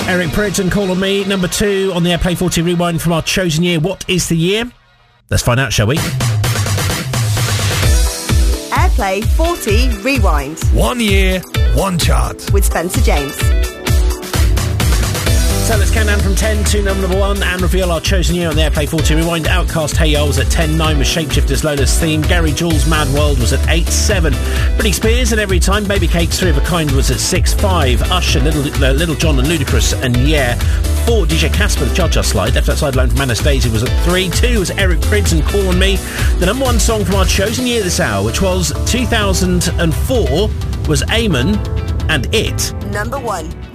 Eric Pridgeon, Call on Me. Number 2 on the Airplay 40 Rewind from our chosen year. What is the year? Let's find out, shall we? Airplay 40 Rewind. 1 year, 1 chart. With Spencer James. So let's count down from 10 to number 1 and reveal our chosen year on the Airplay 40 Rewind. Outcast Hey Ya was at 10.9 with Shapeshifters Lola's Theme. Gary Jules' Mad World was at 8.7. Britney Spears and Every Time. Baby Cakes 3 of a Kind was at 6.5. Usher, Little John and Ludacris and Yeah. 4, DJ Casper, The Judge Us Slide. Left Outside Alone from Anastasia was at 3. 2 was Eric Prydz and Call on Me. The number 1 song from our chosen year this hour, which was 2004, was Eamon and It. Number 1.